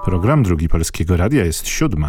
Program Drugi Polskiego Radia jest 7.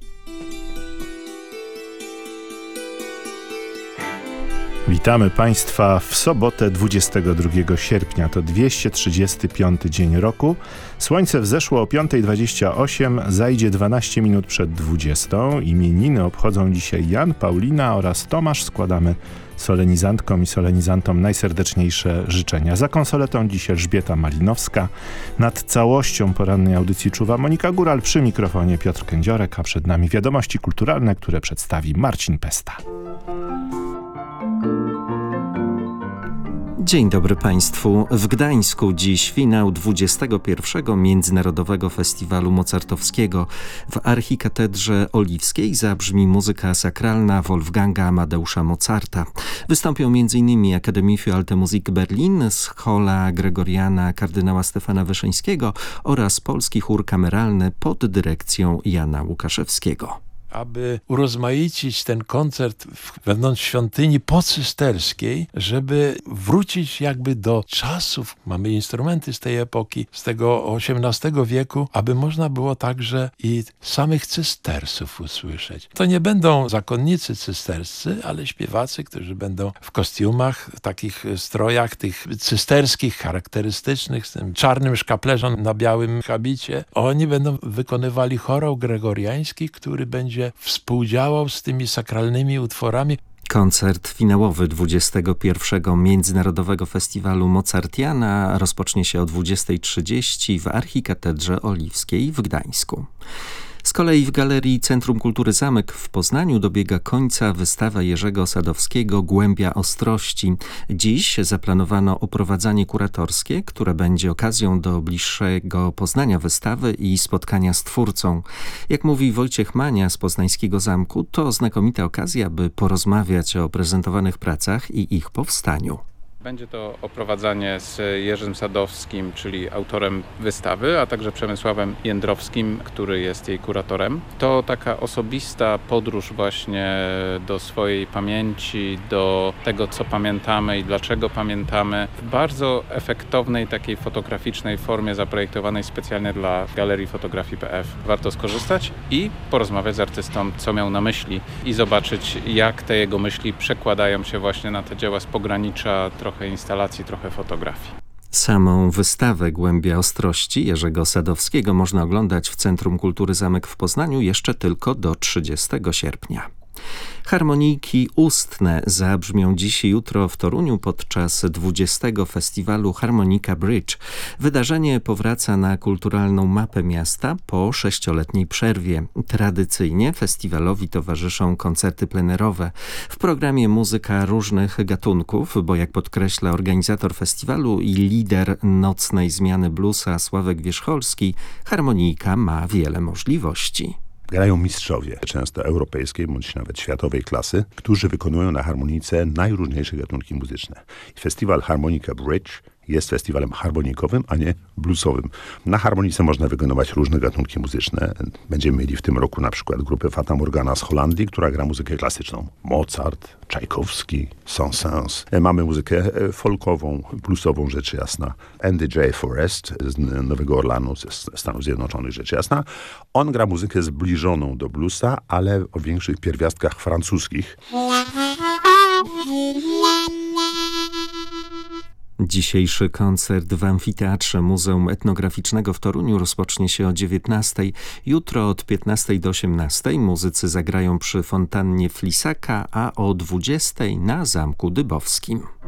Witamy Państwa w sobotę 22 sierpnia. To 235 dzień roku. Słońce wzeszło o 5:28, zajdzie 12 minut przed 20. Imieniny obchodzą dzisiaj Jan, Paulina oraz Tomasz. Składamy solenizantkom i solenizantom najserdeczniejsze życzenia. Za konsoletą dziś Elżbieta Malinowska. Nad całością porannej audycji czuwa Monika Góral, przy mikrofonie Piotr Kędziorek, a przed nami wiadomości kulturalne, które przedstawi Marcin Pesta. Dzień dobry Państwu. W Gdańsku dziś finał 21. Międzynarodowego Festiwalu Mozartowskiego. W Archikatedrze Oliwskiej zabrzmi muzyka sakralna Wolfganga Amadeusza Mozarta. Wystąpią m.in. Akademie für Alte Musik Berlin, Schola Gregoriana kardynała Stefana Wyszyńskiego oraz Polski Chór Kameralny pod dyrekcją Jana Łukaszewskiego. Aby urozmaicić ten koncert wewnątrz świątyni pocysterskiej, żeby wrócić jakby do czasów, mamy instrumenty z tej epoki, z tego XVIII wieku, aby można było także i samych cystersów usłyszeć. To nie będą zakonnicy cysterscy, ale śpiewacy, którzy będą w kostiumach, w takich strojach, tych cysterskich, charakterystycznych, z tym czarnym szkaplerzem na białym habicie. Oni będą wykonywali chorał gregoriański, który będzie współdziałał z tymi sakralnymi utworami. Koncert finałowy 21. Międzynarodowego Festiwalu Mozartiana rozpocznie się o 20:30 w Archikatedrze Oliwskiej w Gdańsku. Z kolei w Galerii Centrum Kultury Zamek w Poznaniu dobiega końca wystawa Jerzego Sadowskiego Głębia Ostrości. Dziś zaplanowano oprowadzanie kuratorskie, które będzie okazją do bliższego poznania wystawy i spotkania z twórcą. Jak mówi Wojciech Mania z Poznańskiego Zamku, to znakomita okazja, by porozmawiać o prezentowanych pracach i ich powstaniu. Będzie to oprowadzanie z Jerzym Sadowskim, czyli autorem wystawy, a także Przemysławem Jędrowskim, który jest jej kuratorem. To taka osobista podróż właśnie do swojej pamięci, do tego, co pamiętamy i dlaczego pamiętamy, w bardzo efektownej, takiej fotograficznej formie zaprojektowanej specjalnie dla Galerii Fotografii PF. Warto skorzystać i porozmawiać z artystą, co miał na myśli i zobaczyć, jak te jego myśli przekładają się właśnie na te dzieła z pogranicza, trochę instalacji, trochę fotografii. Samą wystawę Głębia Ostrości Jerzego Sadowskiego można oglądać w Centrum Kultury Zamek w Poznaniu jeszcze tylko do 30 sierpnia. Harmonijki ustne zabrzmią dziś i jutro w Toruniu podczas 20. Festiwalu Harmonika Bridge. Wydarzenie powraca na kulturalną mapę miasta po 6-letniej przerwie. Tradycyjnie festiwalowi towarzyszą koncerty plenerowe. W programie muzyka różnych gatunków, bo jak podkreśla organizator festiwalu i lider nocnej zmiany bluesa Sławek Wierzcholski, harmonijka ma wiele możliwości. Grają mistrzowie, często europejskiej bądź nawet światowej klasy, którzy wykonują na harmonijce najróżniejsze gatunki muzyczne. Festiwal Harmonika Bridge jest festiwalem harmonikowym, a nie bluesowym. Na harmonice można wykonywać różne gatunki muzyczne. Będziemy mieli w tym roku na przykład grupę Fata Morgana z Holandii, która gra muzykę klasyczną. Mozart, Czajkowski, Saint-Saëns. Mamy muzykę folkową, bluesową, rzecz jasna. Andy J. Forrest z Nowego Orlanu, ze Stanów Zjednoczonych, rzecz jasna. On gra muzykę zbliżoną do bluesa, ale o większych pierwiastkach francuskich. Dzisiejszy koncert w Amfiteatrze Muzeum Etnograficznego w Toruniu rozpocznie się o 19:00. Jutro od 15:00 do 18:00 muzycy zagrają przy fontannie Flisaka, a o 20:00 na Zamku Dybowskim.